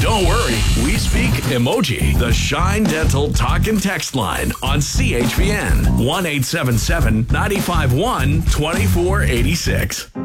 Don't worry, we speak emoji. The Shine Dental Talk and Text line on CHBN 1-877-951-2486.